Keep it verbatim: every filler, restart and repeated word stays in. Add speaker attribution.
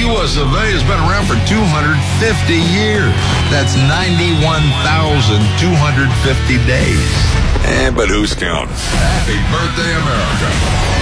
Speaker 1: U S of A has been around for two hundred fifty years. That's ninety-one thousand two hundred fifty days. Eh, but who's counting? Happy birthday, America.